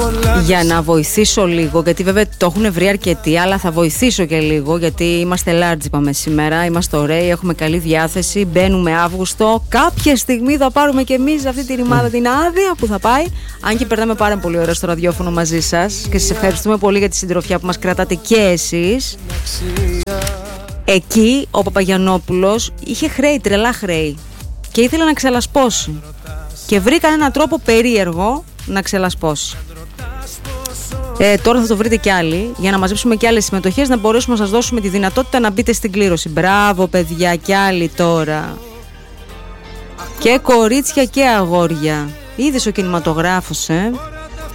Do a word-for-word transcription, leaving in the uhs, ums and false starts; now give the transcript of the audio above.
Για να βοηθήσω λίγο, γιατί βέβαια το έχουν βρει αρκετοί, αλλά θα βοηθήσω και λίγο, γιατί είμαστε large, είπαμε σήμερα. Είμαστε ωραίοι, έχουμε καλή διάθεση. Μπαίνουμε Αύγουστο. Κάποια στιγμή θα πάρουμε και εμείς αυτή τη ρημάδα την άδεια που θα πάει. Αν και περνάμε πάρα πολύ ωραία στο ραδιόφωνο μαζί σας και σας ευχαριστούμε πολύ για τη συντροφιά που μας κρατάτε και εσείς. Εκεί ο Παπαγιαννόπουλος είχε χρέη, τρελά χρέη, και ήθελε να ξελασπώσει. Και βρήκαν έναν τρόπο περίεργο να ξελασπώσει. Ε, τώρα θα το βρείτε κι άλλοι, για να μαζέψουμε κι άλλες συμμετοχές, να μπορέσουμε να σας δώσουμε τη δυνατότητα να μπείτε στην κλήρωση. Μπράβο παιδιά, κι άλλοι τώρα. Και κορίτσια και αγόρια. Είδες ο κινηματογράφος, ε.